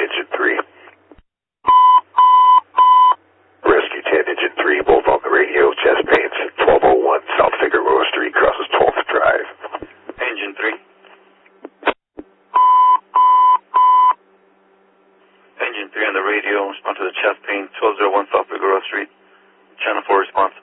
Engine 3. Rescue 10, Engine 3, both on the radio, chest pains, 1201 South Figueroa Street, crosses 12th Drive. Engine 3. Engine 3 on the radio, respond to the chest pain, 1201 South Figueroa Street. Channel 4 response.